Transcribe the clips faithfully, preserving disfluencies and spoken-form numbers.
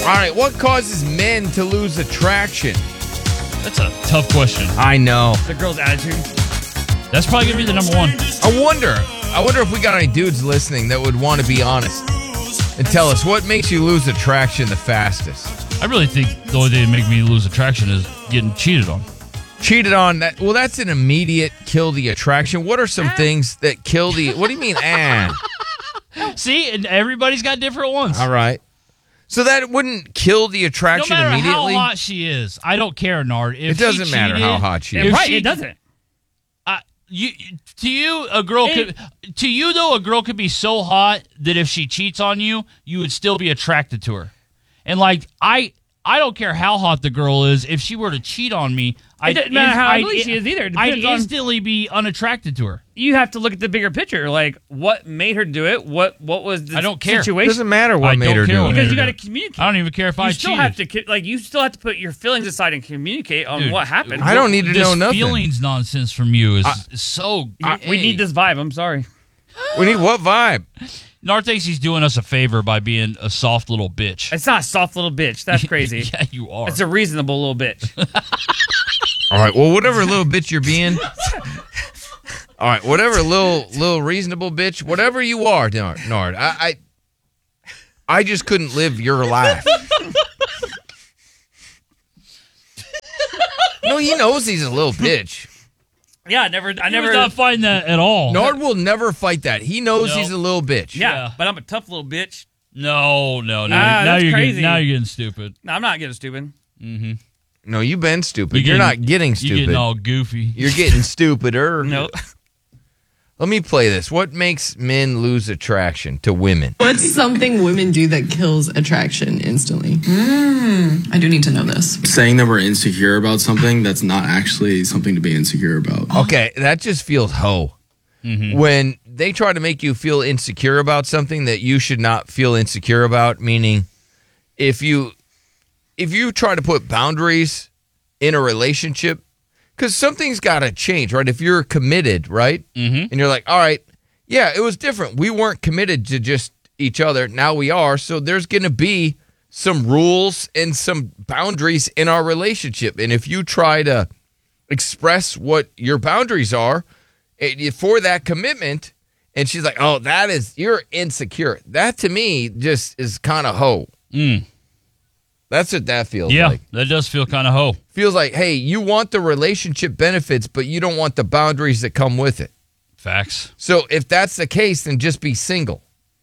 All right, what causes men to lose attraction? That's a tough question. I know. The girl's attitude. That's probably going to be the number one. I wonder. I wonder if we got any dudes listening that would want to be honest and tell us what makes you lose attraction the fastest. I really think the only thing that make me lose attraction is getting cheated on. Cheated on that. Well, that's an immediate kill the attraction. What are some things that kill the? What do you mean, ah? See, and everybody's got different ones. All right. So that wouldn't kill the No attraction matter immediately? how hot she is, I don't care, Nard. If It doesn't she matter cheated, how hot she if is. Right, she- it doesn't. Uh, you, to you, a girl It- could. To you, though, a girl could be so hot that if she cheats on you, you would still be attracted to her. And like I, I don't care how hot the girl is. If she were to cheat on me, I doesn't matter how ugly she is either. It I'd depends on- instantly be unattracted to her. You have to look at the bigger picture. Like, what made her do it? What What was the I don't care. It situation? doesn't matter what I made don't her care do what it. made Because you her got to do it. communicate. I don't even care if you I still cheated. have to co- like you still have to put your feelings aside and communicate on Dude, what happened. I don't need to this know nothing. feelings nonsense from you is so. I- we need this vibe. I'm sorry. We need what vibe? Nard thinks he's doing us a favor by being a soft little bitch. It's not a soft little bitch. That's crazy. Yeah, you are. It's a reasonable little bitch. All right. Well, whatever little bitch you're being. All right. Whatever little little reasonable bitch, whatever you are, Nard. Nard I, I I just couldn't live your life. No, he knows he's a little bitch. Yeah, I never. I I never. never not fighting that at all. Nard will never fight that. He knows No. he's a little bitch. yeah, Yeah. but I'm a tough little bitch. No, no, no. Ah, now that's you're crazy. Getting, now you're getting stupid. No, I'm not getting stupid. No, you've been stupid. You're You're, getting- not getting You're stupid. getting all goofy. You're getting stupider. No. Let me play this. What makes men lose attraction to women? What's something women do that kills attraction instantly? Mm, I do need to know this. Saying that we're insecure about something that's not actually something to be insecure about. Okay, that just feels hoe. When they try to make you feel insecure about something that you should not feel insecure about, meaning if you if you try to put boundaries in a relationship, because something's got to change, right? If you're committed, right? Mm-hmm. And you're like, all right, yeah, it was different. We weren't committed to just each other. Now we are. So there's going to be some rules and some boundaries in our relationship. And if you try to express what your boundaries are eh, for that commitment, and she's like, oh, that is, you're insecure. That to me just is kind of hoe. Mm. That's what that feels Yeah, like. that does feel kind of hoe. Feels like, hey, you want the relationship benefits, but you don't want the boundaries that come with it. Facts. So if that's the case, then just be single.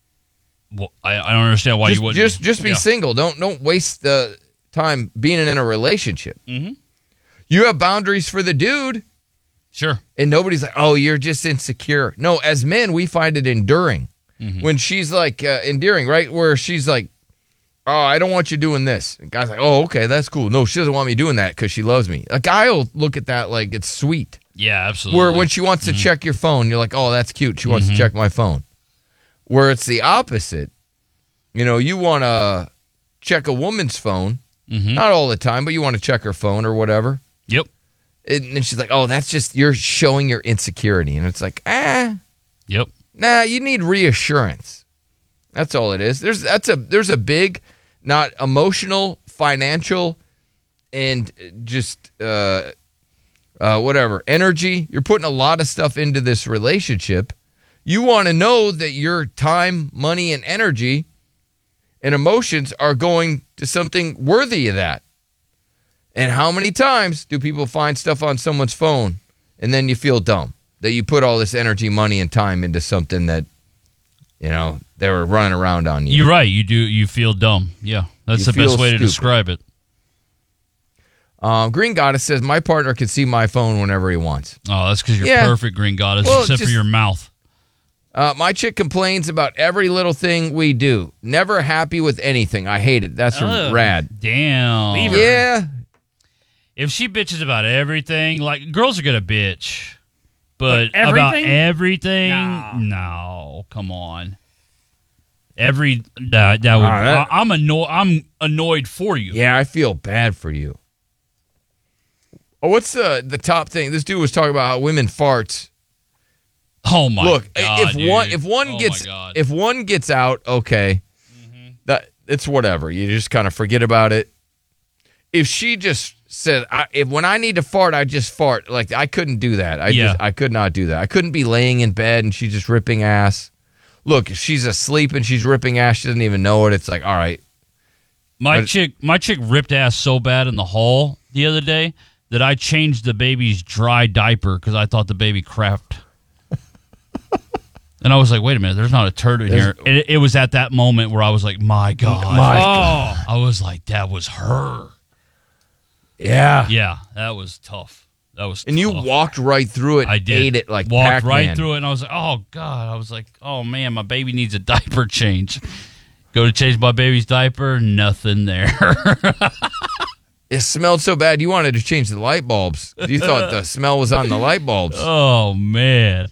Well, I, I don't understand why just, you wouldn't. just just be Yeah. single. Don't don't waste the time being in a relationship. Mhm. You have boundaries for the dude, Sure. and nobody's like, oh, you're just insecure. No, as men, we find it enduring. When she's like uh, endearing, right? Where she's like, oh, I don't want you doing this. And guy's like, oh, okay, that's cool. No, she doesn't want me doing that because she loves me. A guy will look at that like it's sweet. Yeah, absolutely. Where when she wants to check your phone, you're like, oh, that's cute. She wants to check my phone. Where it's the opposite. You know, you want to check a woman's phone. Mhm. Not all the time, but you want to check her phone or whatever. Yep. And then she's like, oh, that's just, you're showing your insecurity. And it's like, ah, Yep. nah, you need reassurance. That's all it is. There's that's a there's a big, not emotional, financial, and just uh, uh, whatever energy. You're putting a lot of stuff into this relationship. You want to know that your time, money, and energy and emotions are going to something worthy of that. And how many times do people find stuff on someone's phone and then you feel dumb that you put all this energy, money, and time into something that, you know, they were running around on you. You're right. You do. You feel dumb. Yeah, that's You the best feel way to stupid. describe it. Um, Green Goddess says, my partner can see my phone whenever he wants. Oh, that's because you're Yeah. perfect, Green Goddess, Well, except just- for your mouth. Uh, my chick complains about every little thing we do. Never happy with anything. I hate it. That's from Ugh. Rad. Damn. Leave her. Yeah. If she bitches about everything, like girls are gonna bitch, but, But about everything? everything, No. no, come on. Every that that would Ah, that- I, I'm annoyed. I'm annoyed for you. Yeah, I feel bad for you. Oh, what's the the top thing? This dude was talking about how women farts. Oh my Look, god. if one dude. if one Oh my gets God. if one gets out, okay. That it's whatever. You just kind of forget about it. If she just said, I, if when I need to fart, I just fart. Like, I couldn't do that. I Yeah. just, I could not do that. I couldn't be laying in bed and she's just ripping ass. Look, if she's asleep and she's ripping ass, she doesn't even know it. It's like, all right. My But- chick, my chick ripped ass so bad in the hall the other day that I changed the baby's dry diaper because I thought the baby crapped. And I was like, wait a minute, there's not a turd in here. And it, it was at that moment where I was like, my God. Oh, I was like, that was her. Yeah. Yeah, that was tough. That was And you tough. walked right through it. I and did. Ate it like Walked Pac-Man. right through it, and I was like, oh, God. I was like, oh, man, my baby needs a diaper change. Go to change my baby's diaper, nothing there. It smelled so bad you wanted to change the light bulbs. You thought the smell was on the light bulbs. Oh, man.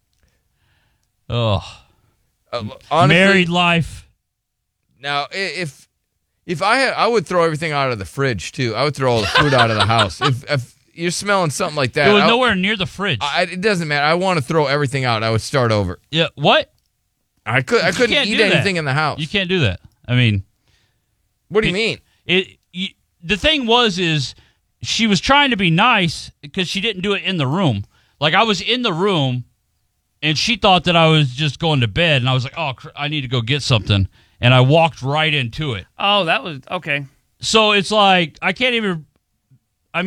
Oh. Uh, honestly, Married life. now i- if if I had, I would throw everything out of the fridge too. I would throw all the food out of the house. If if you're smelling something like that, It was I- nowhere near the fridge. I, it doesn't matter. I want to throw everything out. I would start over. yeah, what? I could. I couldn't can't eat do that. anything in the house. You can't do that. I mean, What do you mean? it. You, the thing was, is she was trying to be nice because she didn't do it in the room. Like, I was in the room, and she thought that I was just going to bed, and I was like, oh, cr- I need to go get something. And I walked right into it. oh, that was okay. So it's like, I can't even